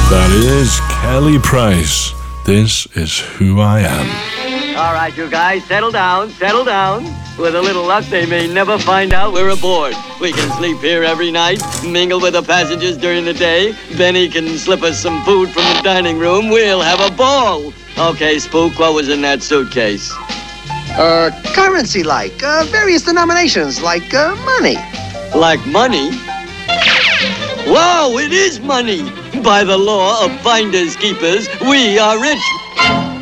That is Kelly Price. This is Who I Am. All right, you guys, settle down, settle down. With a little luck, they may never find out we're aboard. We can sleep here every night, mingle with the passengers during the day. Benny can slip us some food from the dining room. We'll have a ball. Okay, Spook, what was in that suitcase? Currency various denominations, money. Like money? Whoa, it is money! By the law of finders keepers, we are rich.